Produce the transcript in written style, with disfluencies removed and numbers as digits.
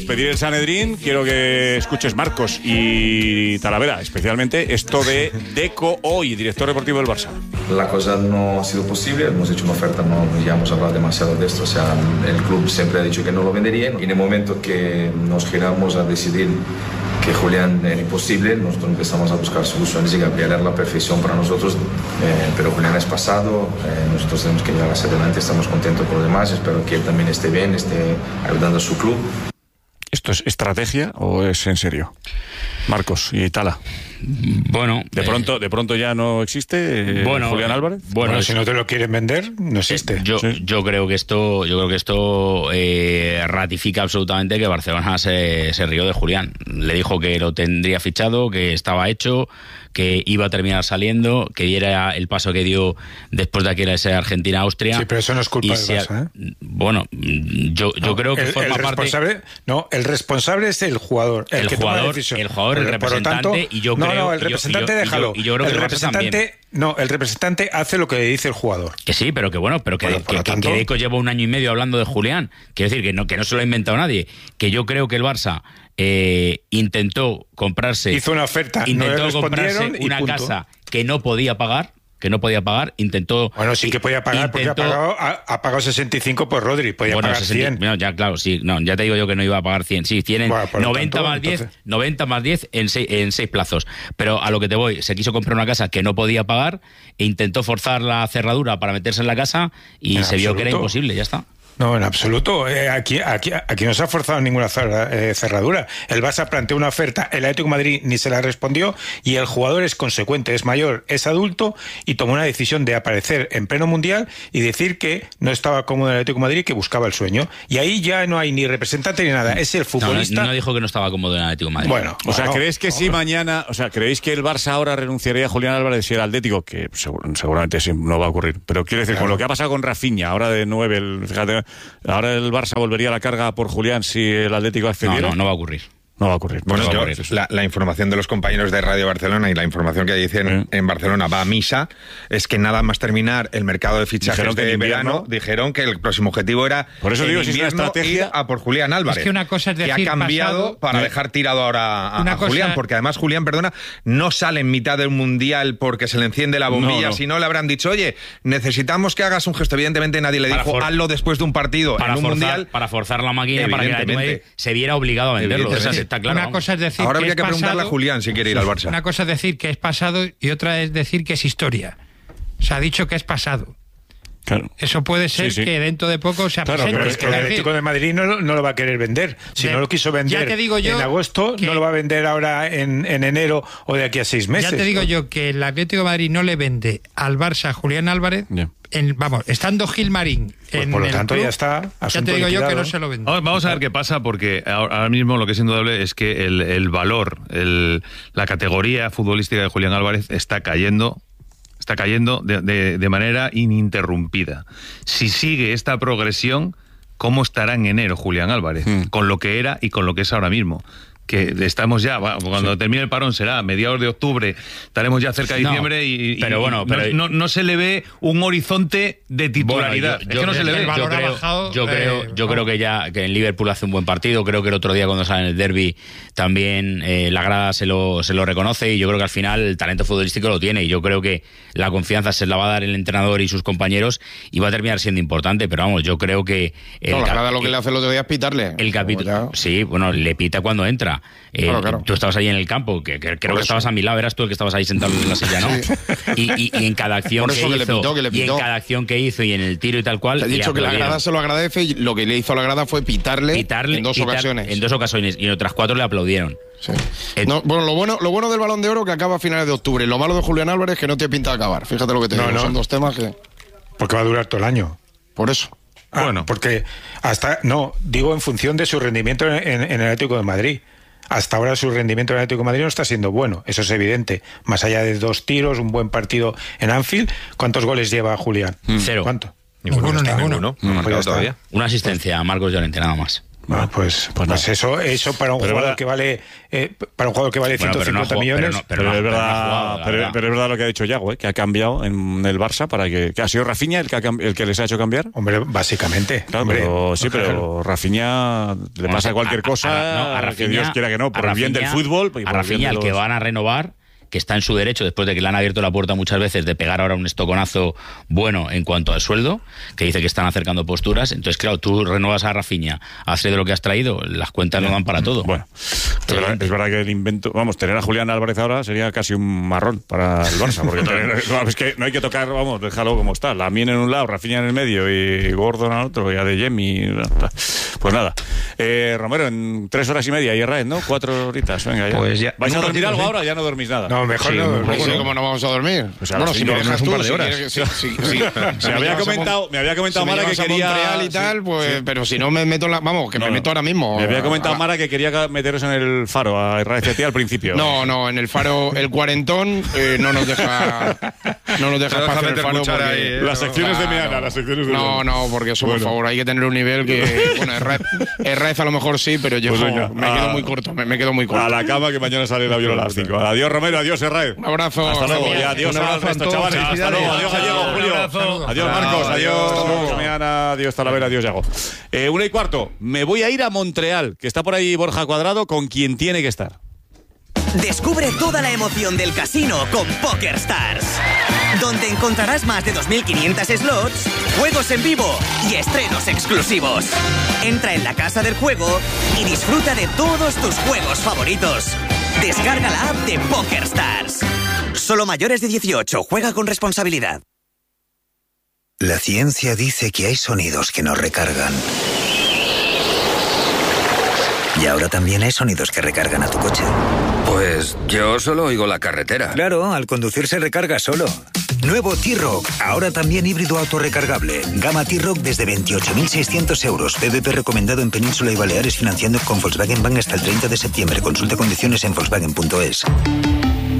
Pedir el Sanedrín, quiero que escuches, Marcos y Talavera, especialmente esto de Deco hoy, director deportivo del Barça. La cosa no ha sido posible, hemos hecho una oferta, ya hemos hablado demasiado de esto, o sea, el club siempre ha dicho que no lo vendería, y en el momento que nos giramos a decidir que Julián era imposible, nosotros empezamos a buscar soluciones y Gabriel era la perfección para nosotros, pero Julián es pasado, nosotros tenemos que llegar hacia adelante, estamos contentos por lo demás, espero que él también esté bien, esté ayudando a su club. ¿Esto es estrategia o es en serio? Marcos y Tala. Bueno, de pronto ya no existe Julián Álvarez. Bueno, si no te lo quieren vender, no existe. Yo creo que esto ratifica absolutamente que Barcelona se rió de Julián. Le dijo que lo tendría fichado, que estaba hecho, que iba a terminar saliendo, que era el paso que dio después de aquella esa Argentina-Austria. Sí, pero eso no es culpa del Barça, ¿eh? Bueno, yo creo que forma parte... No, el responsable es el jugador, el que toma la decisión. El jugador, el representante, tanto, y yo creo... No, el representante déjalo. Y yo creo que el representante... No, el representante hace lo que le dice el jugador. Que sí, pero que Deco lleva un año y medio hablando de Julián. Quiero decir que no se lo ha inventado nadie. Que yo creo que el Barça intentó comprarse... Hizo una oferta, intentó comprarse una casa que no podía pagar, intentó... Bueno, sí que podía pagar, porque ha pagado 65 por Rodri, podía pagar 100. No, ya, claro, sí, no, ya te digo yo que no iba a pagar 100. Sí, tienen 90 más 10 en 6 plazos. Pero a lo que te voy, se quiso comprar una casa que no podía pagar e intentó forzar la cerradura para meterse en la casa y se vio que era imposible, ya está. No, en absoluto. Aquí no se ha forzado ninguna cerradura. El Barça planteó una oferta, el Atlético de Madrid ni se la respondió, y el jugador es consecuente, es mayor, es adulto, y tomó una decisión de aparecer en pleno mundial y decir que no estaba cómodo en el Atlético de Madrid, que buscaba el sueño. Y ahí ya no hay ni representante ni nada. Es el futbolista. No dijo que no estaba cómodo en el Atlético de Madrid. Bueno, ¿crees que si mañana, creéis que el Barça ahora renunciaría a Julián Álvarez si era Atlético? Que seguramente sí, no va a ocurrir. Pero quiero decir, con lo que ha pasado con Rafinha, ahora de 9, fíjate, ahora el Barça volvería a la carga por Julián si el Atlético accediera. No va a ocurrir. No va a ocurrir. Bueno, la información de los compañeros de Radio Barcelona y la información que dicen en Barcelona va a misa, es que nada más terminar el mercado de fichajes de verano, dijeron que el próximo objetivo era por eso digo, si es una estrategia, ir a por Julián Álvarez. Es que una cosa es decir, que ha cambiado pasado, para dejar tirado ahora a Julián, porque además Julián, no sale en mitad del Mundial porque se le enciende la bombilla, si no le habrán dicho, oye, necesitamos que hagas un gesto. Evidentemente nadie le dijo, hazlo después de un partido en un Mundial. Para forzar la máquina, para que el Atlético se viera obligado a venderlo. Está claro. Una cosa es decir ahora que habría que preguntarle a Julián si quiere ir al Barça. Una cosa es decir que es pasado y otra es decir que es historia. Se ha dicho que es pasado. Claro. Eso puede ser que dentro de poco se presente. Claro, pero es que el Atlético de Madrid no lo va a querer vender. Si no lo quiso vender en agosto, no lo va a vender ahora en enero o de aquí a 6 meses. Ya te digo yo que el Atlético de Madrid no le vende al Barça a Julián Álvarez. Estando Gilmarín pues por lo tanto club, ya está. Ya te digo yo que no se lo vende. Vamos a ver qué pasa, porque ahora mismo lo que es indudable es que el valor, la categoría futbolística de Julián Álvarez está cayendo de manera ininterrumpida. Si sigue esta progresión, ¿cómo estará en enero Julián Álvarez? Con lo que era y con lo que es ahora mismo. Que estamos ya, cuando termine el parón será a mediados de octubre, estaremos ya cerca de diciembre no se le ve un horizonte de titularidad. Yo creo que ya que en Liverpool hace un buen partido. Creo que el otro día cuando sale en el derbi también la grada se lo reconoce, y yo creo que al final el talento futbolístico lo tiene, y yo creo que la confianza se la va a dar el entrenador y sus compañeros y va a terminar siendo importante. Pero vamos, yo creo que la grada lo que le hace el otro día es pitarle. El capítulo, sí, le pita cuando entra. Claro. Tú estabas ahí en el campo, que creo que estabas a mi lado, eras tú el que estabas ahí sentado en la silla, ¿no? Y en cada acción cada acción que hizo y en el tiro y tal cual. Te he dicho que la grada se lo agradece, y lo que le hizo a la grada fue pitarle en dos ocasiones. En 2 ocasiones, y en otras 4 le aplaudieron. Sí. Lo bueno del Balón de Oro que acaba a finales de octubre. Lo malo de Julián Álvarez es que no tiene pinta de acabar. Fíjate lo que te digo. Son 2 temas que... Porque va a durar todo el año. Por eso. Porque digo en función de su rendimiento en el Atlético de Madrid. Hasta ahora su rendimiento en el Atlético de Madrid no está siendo bueno, eso es evidente. Más allá de 2 tiros, un buen partido en Anfield, ¿cuántos goles lleva Julián? 0. ¿Cuánto? Ninguno. No ha marcado todavía. Una asistencia a Marcos Llorente, nada más. Bueno, pues eso para un jugador que vale 150 millones. Pero es verdad lo que ha dicho Yago, que ha cambiado en el Barça para que ha sido Rafinha el que les ha hecho cambiar. Hombre, básicamente. Claro, pero Rafinha le pasa cualquier cosa, a Rafinha, que Dios quiera que no, por el bien del fútbol. A Rafinha, el que van a renovar, que está en su derecho después de que le han abierto la puerta muchas veces de pegar ahora un estoconazo bueno en cuanto al sueldo, que dice que están acercando posturas. Entonces, claro, tú renuevas a Rafinha, has traído lo que has traído, las cuentas no dan para todo. Bueno, es verdad que el invento, tener a Julián Álvarez ahora sería casi un marrón para el Barça, porque es que no hay que tocar, déjalo como está. Lamine en un lado, Rafinha en el medio y Gordon al otro, y Adeyemi. Pues nada, Romero, en 3 horas y media y Herrera, ¿no? 4 horitas, venga ya. Pues ya. ¿Vais a dormir algo ahora o ya no dormís nada? No, mejor ¿cómo no vamos a dormir? Si me dejas un par de horas. Me había comentado Mara que quería Montreal y tal, pero si no me meto me meto ahora mismo. Me había comentado Mara que quería meteros en el Faro a RCT al principio. No, en el Faro el cuarentón no nos deja pasar el Faro porque, las secciones de Meana, No, porque eso, por favor, hay que tener un nivel que Herrera a lo mejor sí, pero yo me quedo muy corto, me quedo muy corto. A la cama, que mañana sale el avión a las 5. Adiós Romero, adiós Herrera. Un abrazo. Hasta luego. Y adiós al resto, chavales. Hasta luego. Adiós Gallego, Julio. Adiós Marcos. Adiós Meana. Adiós Talavera. Adiós Yago. 1:15. Me voy a ir a Montreal, que está por ahí Borja Cuadrado, con quien tiene que estar. Descubre toda la emoción del casino con PokerStars, donde encontrarás más de 2.500 slots, juegos en vivo y estrenos exclusivos. Entra en la casa del juego y disfruta de todos tus juegos favoritos. Descarga la app de PokerStars. Solo mayores de 18. Juega con responsabilidad. La ciencia dice que hay sonidos que nos recargan. Y ahora también hay sonidos que recargan a tu coche. Pues yo solo oigo la carretera. Claro, al conducir se recarga solo. Nuevo T-Roc, ahora también híbrido autorrecargable. Gama T-Roc desde 28.600 euros. PVP recomendado en Península y Baleares, financiando con Volkswagen Bank hasta el 30 de septiembre. Consulta condiciones en Volkswagen.es.